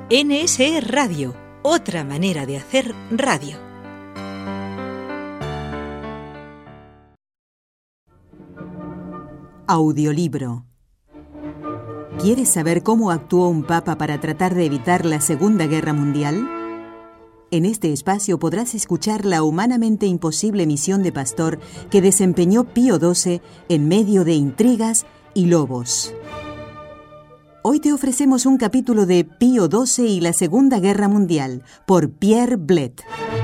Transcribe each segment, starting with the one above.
NSE Radio, otra manera de hacer radio. Audiolibro. ¿Quieres saber cómo actuó un papa para tratar de evitar la Segunda Guerra Mundial? En este espacio podrás escuchar la humanamente imposible misión de pastor que desempeñó Pío XII en medio de intrigas y lobos. Hoy te ofrecemos un capítulo de Pío XII y la Segunda Guerra Mundial, por Pierre Blett.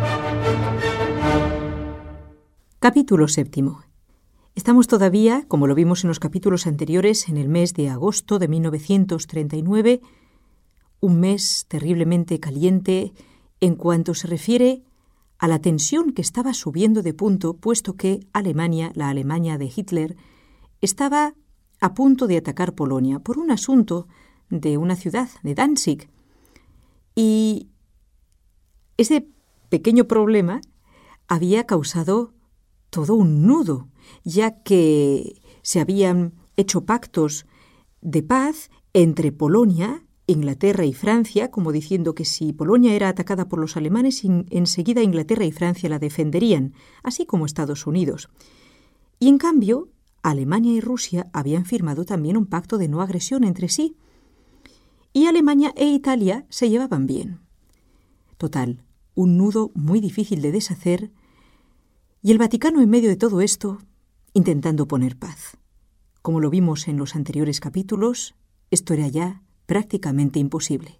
Capítulo 7. Estamos todavía, como lo vimos en los capítulos anteriores, en el mes de agosto de 1939, un mes terriblemente caliente en cuanto se refiere a la tensión que estaba subiendo de punto, puesto que Alemania, la Alemania de Hitler, estaba a punto de atacar Polonia por un asunto de una ciudad, de Danzig. Y ese pequeño problema había causado todo un nudo, ya que se habían hecho pactos de paz entre Polonia, Inglaterra y Francia, como diciendo que si Polonia era atacada por los alemanes, enseguida Inglaterra y Francia la defenderían, así como Estados Unidos. Y en cambio, Alemania y Rusia habían firmado también un pacto de no agresión entre sí, y Alemania e Italia se llevaban bien. Total, un nudo muy difícil de deshacer, y el Vaticano en medio de todo esto intentando poner paz. Como lo vimos en los anteriores capítulos, esto era ya prácticamente imposible.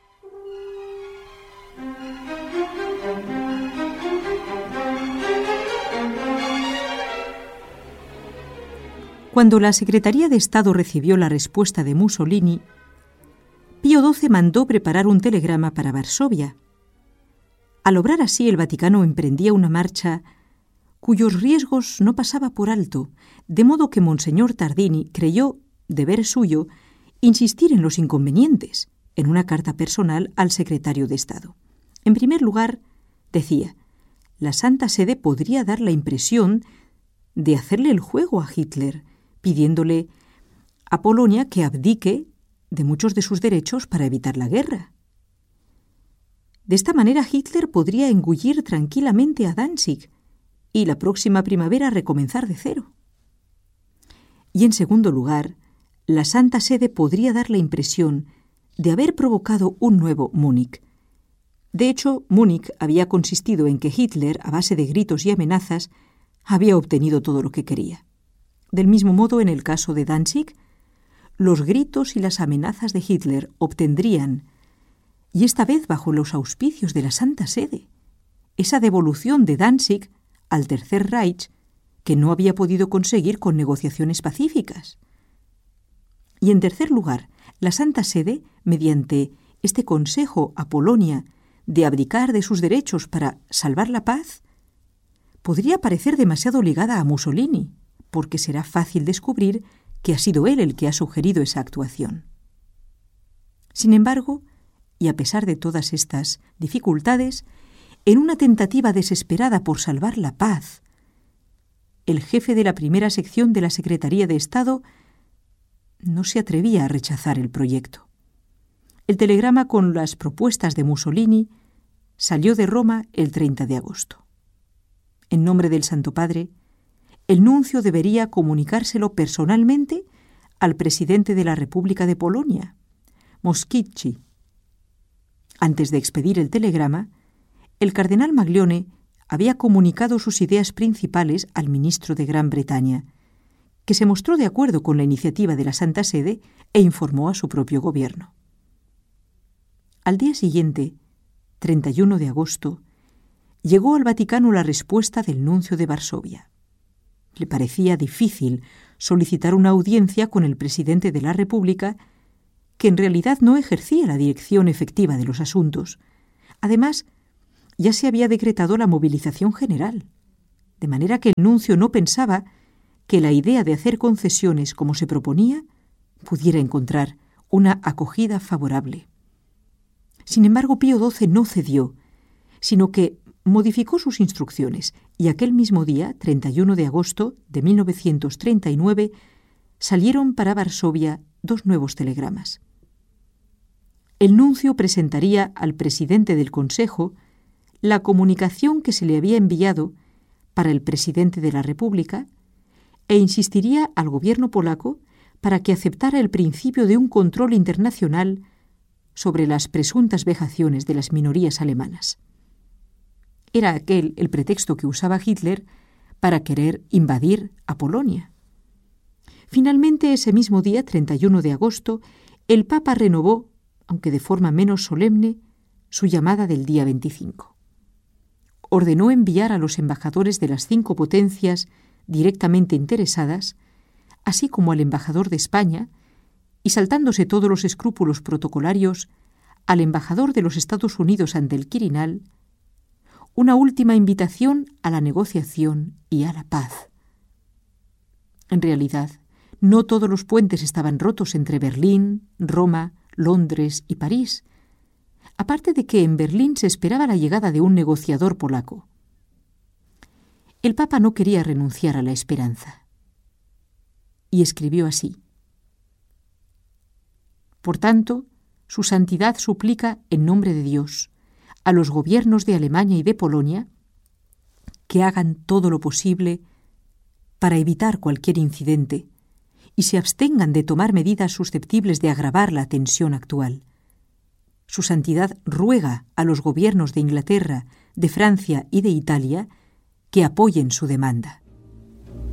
Cuando la Secretaría de Estado recibió la respuesta de Mussolini, Pío XII mandó preparar un telegrama para Varsovia. Al obrar así, el Vaticano emprendía una marcha cuyos riesgos no pasaba por alto, de modo que Monseñor Tardini creyó deber suyo insistir en los inconvenientes en una carta personal al secretario de Estado. En primer lugar, decía, la Santa Sede podría dar la impresión de hacerle el juego a Hitler, pidiéndole a Polonia que abdique de muchos de sus derechos para evitar la guerra. De esta manera Hitler podría engullir tranquilamente a Danzig y la próxima primavera recomenzar de cero. Y en segundo lugar, la Santa Sede podría dar la impresión de haber provocado un nuevo Múnich. De hecho, Múnich había consistido en que Hitler, a base de gritos y amenazas, había obtenido todo lo que quería. Del mismo modo, en el caso de Danzig, los gritos y las amenazas de Hitler obtendrían, y esta vez bajo los auspicios de la Santa Sede, esa devolución de Danzig al Tercer Reich que no había podido conseguir con negociaciones pacíficas. Y en tercer lugar, la Santa Sede, mediante este consejo a Polonia de abdicar de sus derechos para salvar la paz, podría parecer demasiado ligada a Mussolini, porque será fácil descubrir que ha sido él el que ha sugerido esa actuación. Sin embargo, y a pesar de todas estas dificultades, en una tentativa desesperada por salvar la paz, el jefe de la primera sección de la Secretaría de Estado no se atrevía a rechazar el proyecto. El telegrama con las propuestas de Mussolini salió de Roma el 30 de agosto. En nombre del Santo Padre, el nuncio debería comunicárselo personalmente al presidente de la República de Polonia, Moszkiewicz. Antes de expedir el telegrama, el cardenal Maglione había comunicado sus ideas principales al ministro de Gran Bretaña, que se mostró de acuerdo con la iniciativa de la Santa Sede e informó a su propio gobierno. Al día siguiente, 31 de agosto, llegó al Vaticano la respuesta del nuncio de Varsovia. Le parecía difícil solicitar una audiencia con el presidente de la República, que en realidad no ejercía la dirección efectiva de los asuntos. Además, ya se había decretado la movilización general, de manera que el nuncio no pensaba que la idea de hacer concesiones como se proponía pudiera encontrar una acogida favorable. Sin embargo, Pío XII no cedió, sino que modificó sus instrucciones y aquel mismo día, 31 de agosto de 1939, salieron para Varsovia 2 nuevos telegramas. el nuncio presentaría al presidente del Consejo la comunicación que se le había enviado para el presidente de la República e insistiría al gobierno polaco para que aceptara el principio de un control internacional sobre las presuntas vejaciones de las minorías alemanas. Era aquel el pretexto que usaba Hitler para querer invadir a Polonia. Finalmente, ese mismo día, 31 de agosto, el Papa renovó, aunque de forma menos solemne, su llamada del día 25. Ordenó enviar a los embajadores de las 5 potencias directamente interesadas, así como al embajador de España, y saltándose todos los escrúpulos protocolarios, al embajador de los Estados Unidos ante el Quirinal, una última invitación a la negociación y a la paz. En realidad, no todos los puentes estaban rotos entre Berlín, Roma, Londres y París, aparte de que en Berlín se esperaba la llegada de un negociador polaco. El Papa no quería renunciar a la esperanza y escribió así: Por tanto, su santidad suplica en nombre de Dios a los gobiernos de Alemania y de Polonia que hagan todo lo posible para evitar cualquier incidente y se abstengan de tomar medidas susceptibles de agravar la tensión actual. Su santidad ruega a los gobiernos de Inglaterra, de Francia y de Italia que apoyen su demanda.